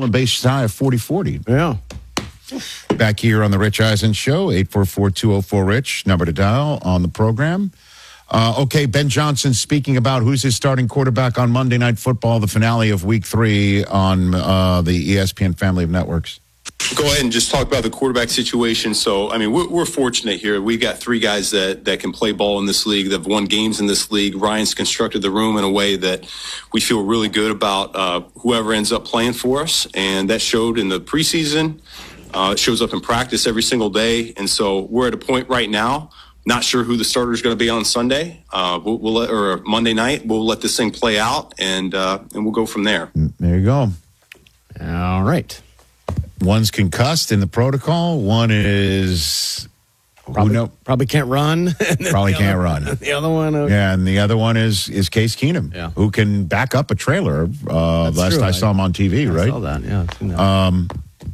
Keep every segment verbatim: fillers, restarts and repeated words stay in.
Stolen base high of forty forty. Yeah. Back here on the Rich Eisen Show, eight four four, two oh four, RICH, number to dial on the program. Uh, okay, Ben Johnson speaking about who's his starting quarterback on Monday Night Football, the finale of week three on uh, the E S P N family of networks. Go ahead and just talk about the quarterback situation. So, I mean, we're, we're fortunate here. We've got three guys that, that can play ball in this league, that have won games in this league. Ryan's constructed the room in a way that we feel really good about uh, whoever ends up playing for us, and that showed in the preseason. Uh, it shows up in practice every single day, and so we're at a point right now, not sure who the starter is going to be on Sunday uh, we'll, we'll let, or Monday night. We'll let this thing play out, and uh, and we'll go from there. There you go. All right. One's concussed in the protocol. One is probably, who know, probably can't run. Probably can't other, run. The other one, okay. Yeah, and the other one is is Case Keenum, yeah. who can back up a trailer. Uh, last true. I saw him on T V, I right? saw that. Yeah. I've seen that. Um,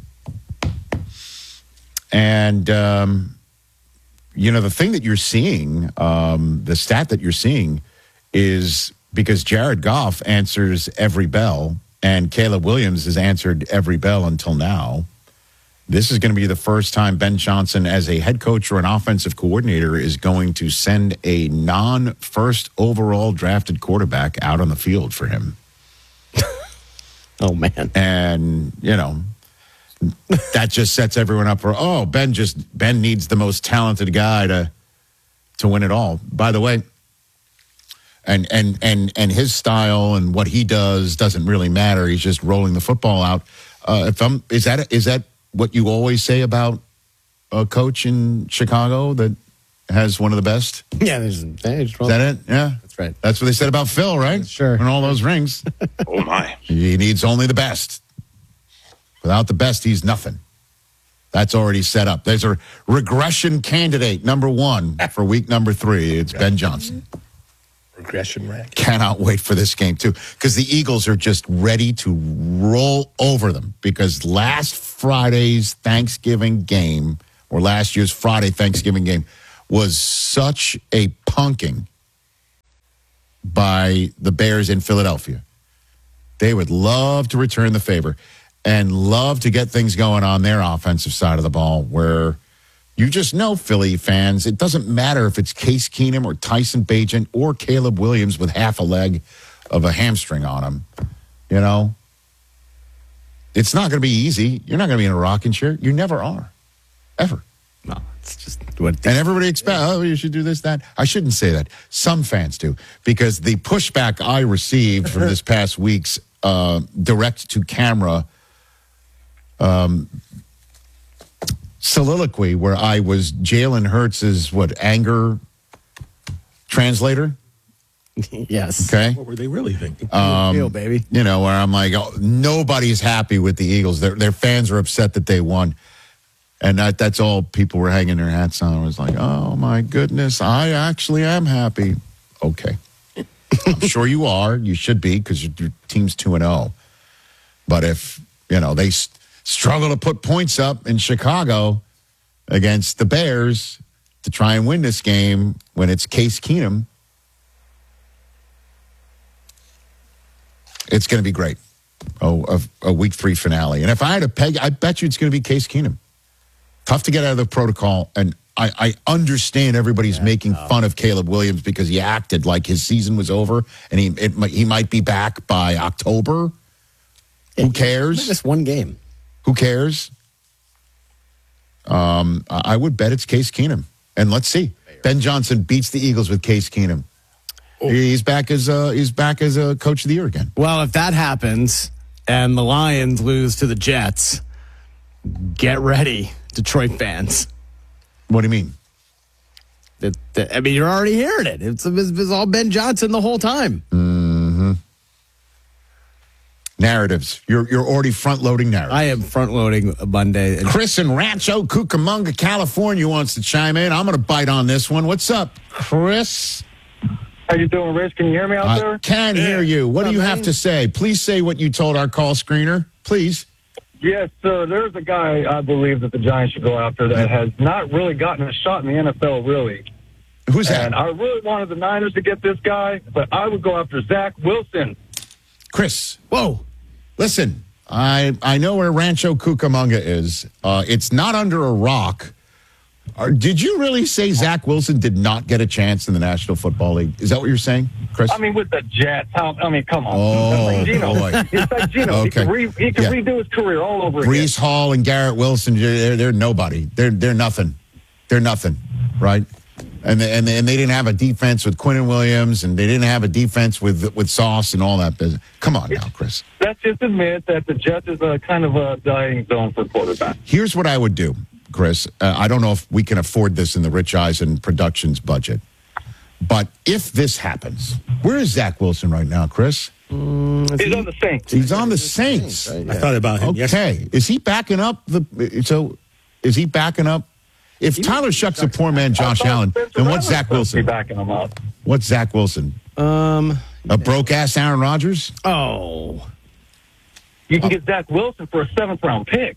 and um, you know the thing that you're seeing, um, the stat that you're seeing, is because Jared Goff answers every bell. And Caleb Williams has answered every bell until now. This is going to be the first time Ben Johnson, as a head coach or an offensive coordinator, is going to send a non-first overall drafted quarterback out on the field for him. Oh, man. And, you know, that just sets everyone up for, oh, Ben just Ben needs the most talented guy to to win it all. By the way, And and and and his style and what he does doesn't really matter. He's just rolling the football out. Uh, if I'm, is that is that what you always say about a coach in Chicago that has one of the best? Yeah, there's, there's is that it? Yeah, that's right. That's what they said about Phil, right? Sure. And all those rings. Oh my! He needs only the best. Without the best, he's nothing. That's already set up. There's a regression candidate number one for week number three. It's Ben Johnson. Regression rack. Cannot wait for this game, too, because the Eagles are just ready to roll over them because last Friday's Thanksgiving game, or last year's Friday Thanksgiving game, was such a punking by the Bears in Philadelphia. They would love to return the favor and love to get things going on their offensive side of the ball where you just know, Philly fans, it doesn't matter if it's Case Keenum or Tyson Bagent or Caleb Williams with half a leg of a hamstring on him. You know, it's not going to be easy. You're not going to be in a rocking chair. You never are, ever. No, it's just what. And everybody expects, oh, you should do this, that. I shouldn't say that. Some fans do, because the pushback I received from this past week's uh, direct-to-camera um soliloquy where I was Jalen Hurts' what, anger translator? Yes. Okay. What were they really thinking? Um, Deal, baby. You know, where I'm like, oh, nobody's happy with the Eagles. Their, their fans are upset that they won. And that, that's all people were hanging their hats on. I was like, oh, my goodness, I actually am happy. Okay. I'm sure you are. You should be because your, your team's two and oh. But if, you know, they st- struggle to put points up in Chicago against the Bears to try and win this game when it's Case Keenum, it's going to be great. Oh, a, a week three finale. And if I had to peg, I bet you it's going to be Case Keenum. Tough to get out of the protocol. And I, I understand everybody's yeah, making no. fun of Caleb Williams because he acted like his season was over and he it, he might be back by October. Yeah, Who cares? Just one game. Who cares? Um, I would bet it's Case Keenum. And let's see. Ben Johnson beats the Eagles with Case Keenum. Oh. He's back as a, he's back as a coach of the year again. Well, if that happens and the Lions lose to the Jets, get ready, Detroit fans. What do you mean? It, I mean, you're already hearing it. It's, it's, it's all Ben Johnson the whole time. Mm-hmm. Narratives. You're you're already front-loading narratives. I am front-loading Monday. And Chris in Rancho Cucamonga, California wants to chime in. I'm going to bite on this one. What's up, Chris? How you doing, Rich? Can you hear me out I there? I can yeah. hear you. What do you have to say? Please say what you told our call screener. Please. Yes, sir. There's a guy I believe that the Giants should go after that has not really gotten a shot in the N F L, really. Who's that? And I really wanted the Niners to get this guy, but I would go after Zach Wilson. Chris, whoa. Listen, I I know where Rancho Cucamonga is. Uh, it's not under a rock. Or, did you really say Zach Wilson did not get a chance in the National Football League? Is that what you're saying, Chris? I mean, with the Jets, how, I mean, come on. Oh, That's like Geno. boy. It's like Geno. Okay. He can, re, he can Yeah. redo his career all over again. Brees Hall and Garrett Wilson, they're, they're nobody. They're they're nothing. They're nothing, right? And they, and they, and they didn't have a defense with Quinnen Williams, and they didn't have a defense with with Sauce and all that business. Come on now, Chris. Let's just admit that the Jets is a kind of a dying zone for quarterback. Here's what I would do, Chris. Uh, I don't know if we can afford this in the Rich Eisen Productions budget, but if this happens, where is Zach Wilson right now, Chris? He's on the Saints. He's on the Saints. I thought about him Okay, yesterday. is he backing up the? So, is he backing up? If Tyler Shuck's a poor man, Josh I thought Allen, Spencer then what's Rattler's Zach supposed to be Wilson? backing him up. What's Zach Wilson? Um. A broke ass Aaron Rodgers? Oh. You can get Zach Wilson for a seventh round pick.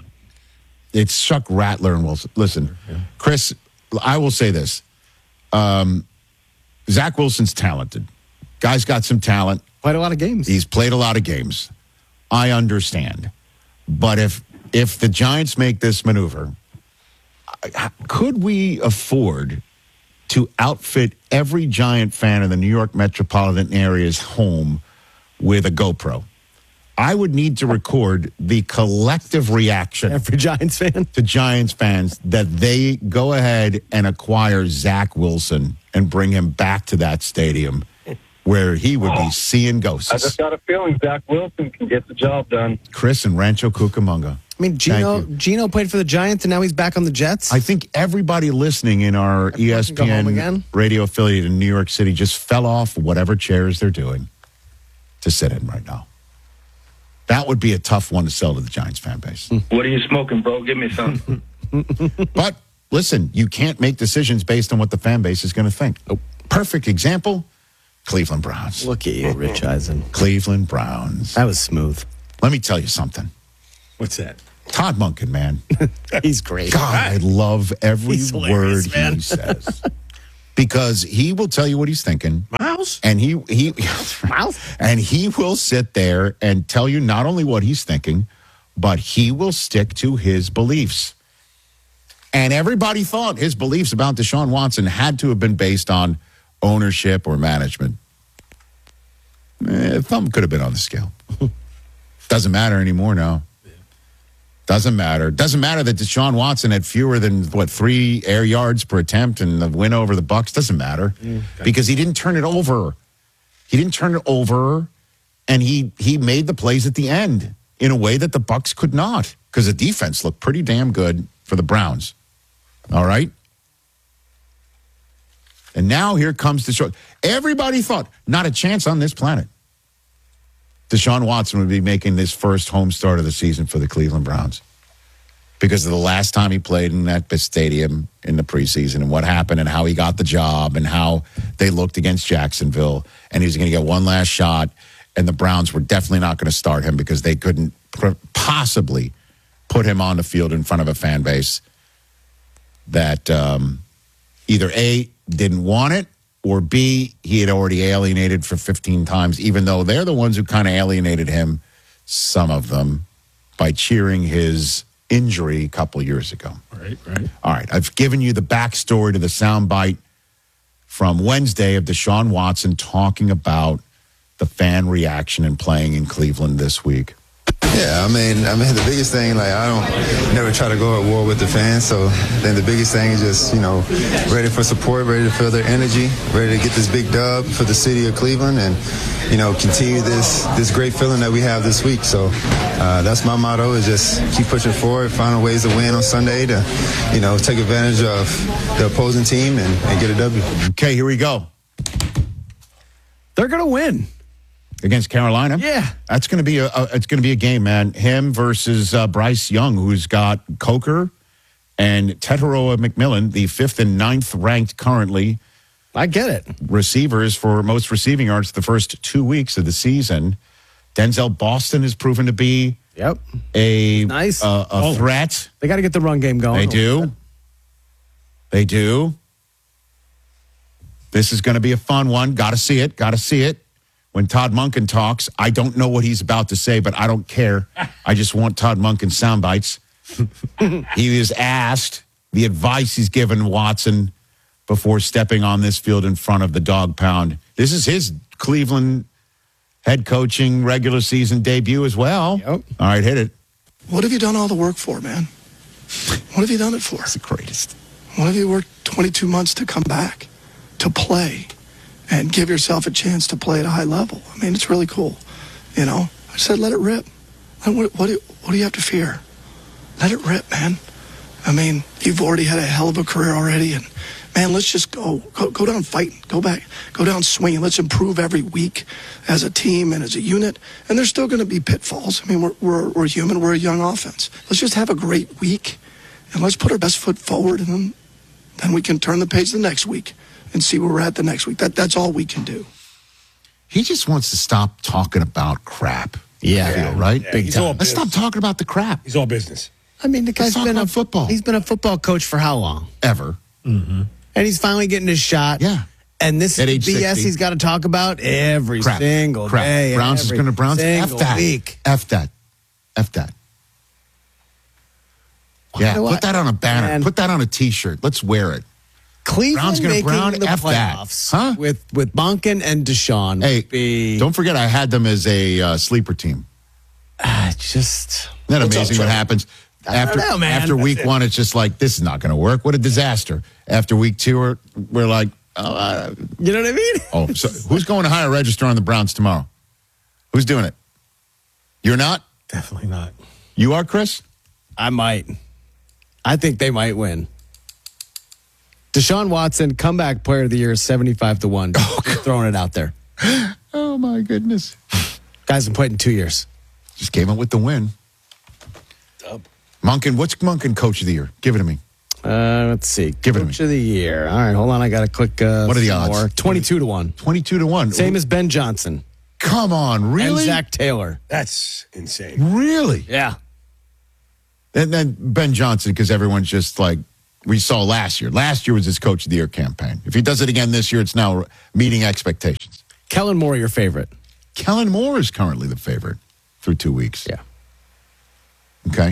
It's Chuck Rattler and Wilson. Listen, Chris, I will say this. Um, Zach Wilson's talented. Guy's got some talent. Played a lot of games. He's played a lot of games. I understand. But if if the Giants make this maneuver, I- could we afford to outfit every Giant fan in the New York metropolitan area's home with a GoPro? I would need to record the collective reaction Every Giants fan. to Giants fans that they go ahead and acquire Zach Wilson and bring him back to that stadium where he would be seeing I ghosts. just got a feeling Zach Wilson can get the job done. Chris and Rancho Cucamonga. I mean, Geno Thank you. Geno played for the Giants, and now he's back on the Jets. I think everybody listening in our E S can go P home N again. radio affiliate in New York City just fell off whatever chairs they're doing to sit in right now. That would be a tough one to sell to the Giants fan base. What are you smoking, bro? Give me some. But listen, you can't make decisions based on what the fan base is going to think. Perfect example, Cleveland Browns. Look at you, Rich Eisen. Cleveland Browns. That was smooth. Let me tell you something. What's that? Todd Monken, man. He's great. God, I love every He's word hilarious, man. he says. Because he will tell you what he's thinking. Miles? And he he Miles? and he will sit there and tell you not only what he's thinking, but he will stick to his beliefs. And everybody thought his beliefs about Deshaun Watson had to have been based on ownership or management. Eh, thumb could have been on the scale. Doesn't matter anymore now. Doesn't matter. Doesn't matter that Deshaun Watson had fewer than, what, three air yards per attempt and the win over the Bucs. Doesn't matter because he didn't turn it over. He didn't turn it over, and he he made the plays at the end in a way that the Bucs could not because the defense looked pretty damn good for the Browns. All right? And now here comes Deshaun. Everybody thought, not a chance on this planet. Deshaun Watson would be making this first home start of the season for the Cleveland Browns because of the last time he played in that stadium in the preseason and what happened and how he got the job and how they looked against Jacksonville. And he was going to get one last shot, and the Browns were definitely not going to start him because they couldn't pr- possibly put him on the field in front of a fan base that um, either A, didn't want it, or B, he had already alienated for fifteen times, even though they're the ones who kind of alienated him, some of them, by cheering his injury a couple of years ago. Right, right. All right, I've given you the backstory to the soundbite from Wednesday of Deshaun Watson talking about the fan reaction and playing in Cleveland this week. Yeah, I mean, I mean, the biggest thing, like, I don't never try to go at war with the fans. So then the biggest thing is just, you know, ready for support, ready to feel their energy, ready to get this big dub for the city of Cleveland, and you know, continue this this great feeling that we have this week. So uh, that's my motto: is just keep pushing forward, finding ways to win on Sunday to, you know, take advantage of the opposing team and, and get a W. Okay, here we go. They're going to win. Against Carolina, Yeah. that's going to be a, a it's going to be a game, man. Him versus uh, Bryce Young, who's got Coker and Tetairoa McMillan, the fifth and ninth ranked currently I get it. receivers for most receiving yards the first two weeks of the season. Denzel Boston has proven to be Yep. a Nice. a, a Oh. threat. They got to get the run game going. They do. They do. This is going to be a fun one. Got to see it. Got to see it. when Todd Monken talks, I don't know what he's about to say, but I don't care. I just want Todd Monken sound bites. He was asked the advice he's given Watson before stepping on this field in front of the dog pound. This is his Cleveland head coaching regular season debut as well. Yep. All right, hit it. What have you done all the work for, man? What have you done it for? It's the greatest. What have you worked twenty-two months to come back, to play, and give yourself a chance to play at a high level? I mean, it's really cool. You know, I said, let it rip. What, what, do, what do you have to fear? Let it rip, man. I mean, you've already had a hell of a career already, and man, let's just go, go, go down fighting, go back, go down swinging. Let's improve every week as a team and as a unit. And there's still going to be pitfalls. I mean, we're, we're, we're human. We're a young offense. Let's just have a great week, and let's put our best foot forward, and then, then we can turn the page the next week and see where we're at the next week. That, that's all we can do. He just wants to stop talking about crap. Yeah. I feel, right? Yeah, Big he's time. all Let's stop business. talking about the crap. He's all business. I mean, the guy's talk been a about football. He's been a football coach for how long? Ever. And he's finally getting his shot. Yeah. And this At is age B S sixty. he's got to talk about every Crap. single crap. day. Browns is every going to Browns. F single that. week. F that. F that. Yeah, know put what? that on a banner. Man. Put that on a T-shirt. Let's wear it. Cleveland Browns gonna making Brown, the F that. playoffs Huh? with with Monken and Deshaun. Hey, would be, don't forget I had them as a uh, sleeper team. ah, just Isn't that What's up, amazing what Trevor? happens? After, know, man. after week one, it's just like, this is not going to work. What a disaster. After week two, we're, we're like, oh, uh, you know what I mean? oh so who's going to hire a register on the Browns tomorrow? Who's doing it? You're not? Definitely not. You are, Chris? I might. I think they might win. Deshaun Watson, comeback player of the year, seventy-five to one. Oh, Just throwing it out there. Oh, my goodness. Guys been played in two years. Just came up with the win. Dub. Monken, what's Monken coach of the year? Give it to me. Uh, let's see. Give it to Coach me. of the year. All right, hold on. I got to click. Uh, What are the some odds? more. twenty-two to one. twenty-two to one. Same as Ben Johnson. Come on, really? And Zach Taylor. That's insane. Really? Yeah. And then Ben Johnson, because everyone's just like, we saw last year. Last year was his coach of the year campaign. If he does it again this year, it's now meeting expectations. Kellen Moore, your favorite. Kellen Moore is currently the favorite through two weeks. Yeah. Okay.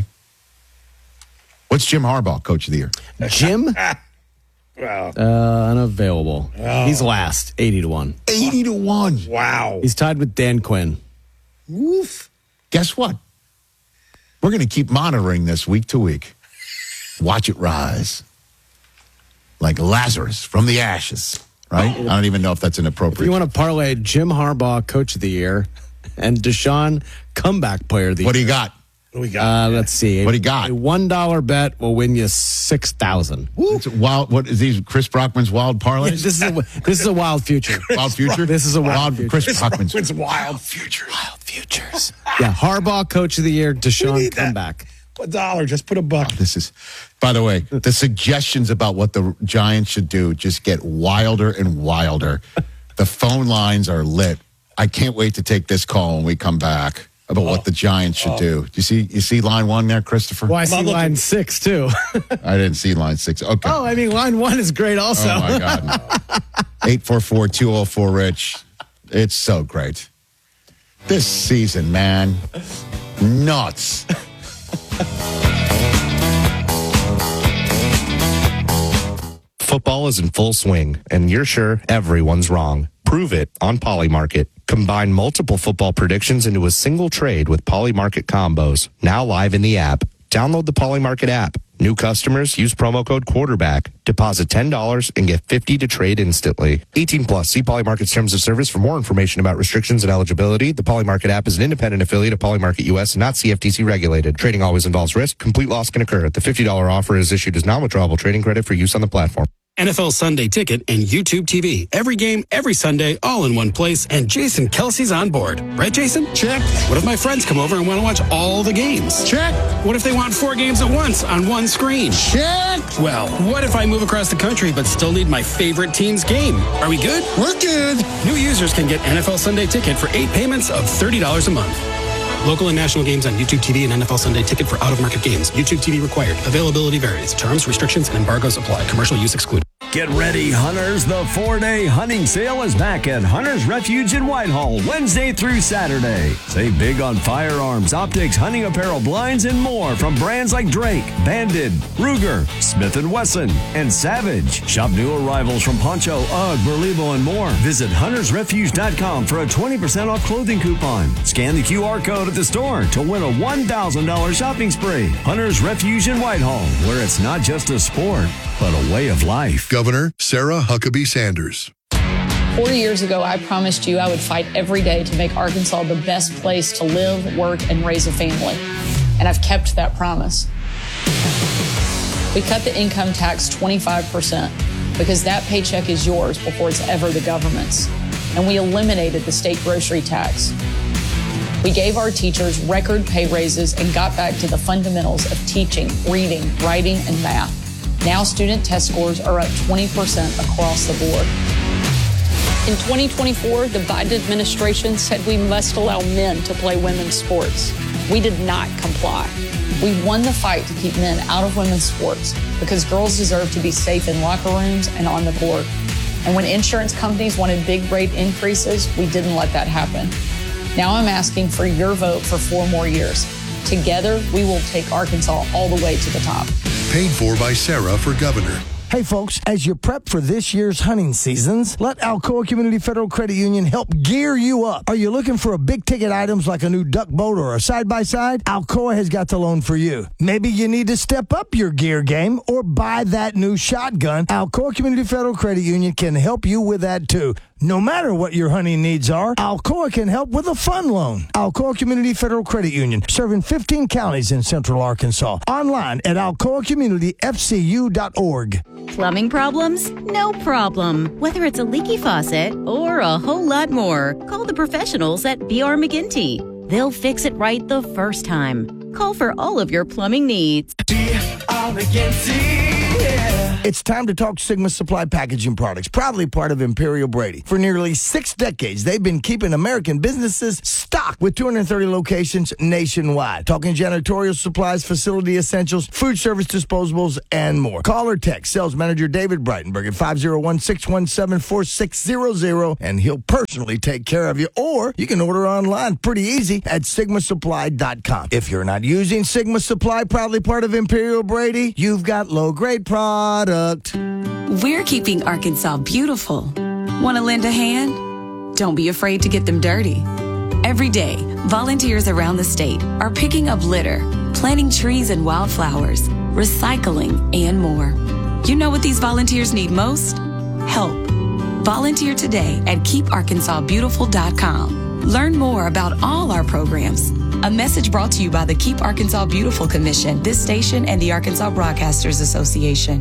What's Jim Harbaugh, coach of the year? Jim, Wow. uh, unavailable. He's last, eighty to one. eighty to one. Wow. He's tied with Dan Quinn. Woof. Guess what? We're going to keep monitoring this week to week. Watch it rise. Like Lazarus from the ashes, right? I don't even know if that's an If appropriate. you want to parlay Jim Harbaugh, coach of the year, and Deshaun, comeback player of the What do year. you got? What do we got? Uh, let's see. What do you got? A one dollar bet will win you six thousand. It's a wild. What is these? Chris Brockman's wild parlays? This is a this is a wild future. Wild future. This is a wild future. Chris Brockman's It's wild future. Wild futures. Yeah, Harbaugh, coach of the year. We Deshaun, need that. comeback. A dollar. Just put a buck. This is, by the way, the suggestions about what the Giants should do just get wilder and wilder. The phone lines are lit. I can't wait to take this call when we come back about what the Giants should do. Do you see? You see line one there, Christopher? Well, I see looking. line six too. I didn't see line six. Okay. Oh, I mean, line one is great also. Oh my God. eight four four, two oh four, Rich. It's so great. This season, man. Nuts. Football is in full swing, and you're sure everyone's wrong. Prove it on Polymarket. Combine multiple football predictions into a single trade with Polymarket combos. Now live in the app. Download the Polymarket app. New customers use promo code quarterback. Deposit ten dollars and get fifty dollars to trade instantly. eighteen plus. See Polymarket's terms of service for more information about restrictions and eligibility. The Polymarket app is an independent affiliate of Polymarket U S and not C F T C regulated. Trading always involves risk. Complete loss can occur. The fifty dollars offer is issued as non-withdrawable trading credit for use on the platform. N F L Sunday Ticket and YouTube T V. Every game, every Sunday, all in one place. And Jason Kelsey's on board. Right, Jason? Check. What if my friends come over and want to watch all the games? Check. What if they want four games at once on one screen? Check. Well, what if I move across the country but still need my favorite team's game? Are we good? We're good. New users can get N F L Sunday Ticket for eight payments of thirty dollars a month. Local and national games on YouTube T V and N F L Sunday Ticket for out-of-market games. YouTube T V required. Availability varies. Terms, restrictions, and embargoes apply. Commercial use excluded. Get ready, hunters. The four-day hunting sale is back at Hunter's Refuge in Whitehall, Wednesday through Saturday. Save big on firearms, optics, hunting apparel, blinds, and more from brands like Drake, Bandit, Ruger, Smith and Wesson, and Savage. Shop new arrivals from Poncho, UGG, Burlebo, and more. Visit hunters refuge dot com for a twenty percent off clothing coupon. Scan the Q R code at the store to win a one thousand dollars shopping spree. Hunter's Refuge in Whitehall, where it's not just a sport, but a way of life. Governor Sarah Huckabee Sanders. Four years ago, I promised you I would fight every day to make Arkansas the best place to live, work, and raise a family. And I've kept that promise. We cut the income tax twenty-five percent because that paycheck is yours before it's ever the government's. And we eliminated the state grocery tax. We gave our teachers record pay raises and got back to the fundamentals of teaching, reading, writing, and math. Now student test scores are up twenty percent across the board. In twenty twenty-four, the Biden administration said we must allow men to play women's sports. We did not comply. We won the fight to keep men out of women's sports because girls deserve to be safe in locker rooms and on the court. And when insurance companies wanted big rate increases, we didn't let that happen. Now I'm asking for your vote for four more years. Together, we will take Arkansas all the way to the top. Paid for by Sarah for governor. Hey folks, as you prep for this year's hunting seasons, let Alcoa Community Federal Credit Union help gear you up. Are you looking for a big ticket items like a new duck boat or a side-by-side? Alcoa has got the loan for you. Maybe you need to step up your gear game or buy that new shotgun. Alcoa Community Federal Credit Union can help you with that too. No matter what your hunting needs are, Alcoa can help with a fun loan. Alcoa Community Federal Credit Union, serving fifteen counties in central Arkansas. Online at alcoa community f c u dot org. Plumbing problems? No problem. Whether it's a leaky faucet or a whole lot more, call the professionals at B R McGinty. They'll fix it right the first time. Call for all of your plumbing needs. B R McGinty, yeah. It's time to talk Sigma Supply Packaging Products, proudly part of Imperial Brady. For nearly six decades, they've been keeping American businesses stocked with two hundred thirty locations nationwide. Talking janitorial supplies, facility essentials, food service disposables, and more. Call or text sales manager David Breitenberg at five oh one, six one seven, four six zero zero, and he'll personally take care of you. Or you can order online pretty easy at sigma supply dot com. If you're not using Sigma Supply, proudly part of Imperial Brady, you've got low-grade product. We're keeping Arkansas beautiful. Want to lend a hand? Don't be afraid to get them dirty. Every day, volunteers around the state are picking up litter, planting trees and wildflowers, recycling, and more. You know what these volunteers need most? Help. Volunteer today at keep arkansas beautiful dot com. Learn more about all our programs. A message brought to you by the Keep Arkansas Beautiful Commission, this station, and the Arkansas Broadcasters Association.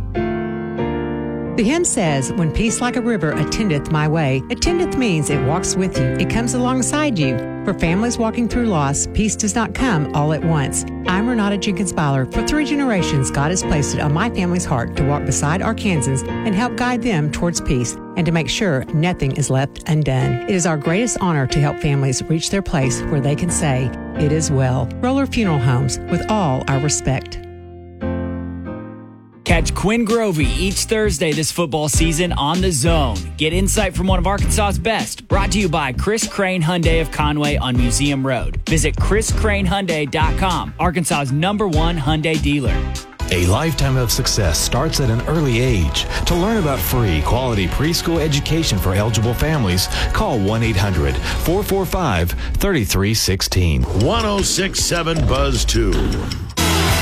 The hymn says, when peace like a river attendeth my way, attendeth means it walks with you. It comes alongside you. For families walking through loss, peace does not come all at once. I'm Renata Jenkins-Byler. For three generations, God has placed it on my family's heart to walk beside Arkansans and help guide them towards peace and to make sure nothing is left undone. It is our greatest honor to help families reach their place where they can say, it is well. Roller Funeral Homes, with all our respect. Catch Quinn Grovey each Thursday this football season on The Zone. Get insight from one of Arkansas's best. Brought to you by Chris Crane Hyundai of Conway on Museum Road. Visit chris crane hyundai dot com, Arkansas's number one Hyundai dealer. A lifetime of success starts at an early age. To learn about free, quality preschool education for eligible families, call one eight hundred, four four five, three three one six. one oh six point seven Buzz two.